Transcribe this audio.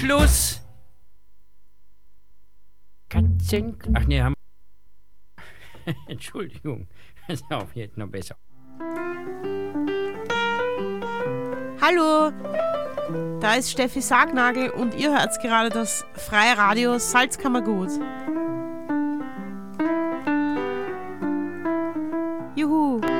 Schluss. Katzen. Ach nee, haben. Entschuldigung. Das ist auch jetzt noch besser. Hallo, da ist Steffi Sargnagel und ihr hört gerade das Freie Radio Salzkammergut. Juhu.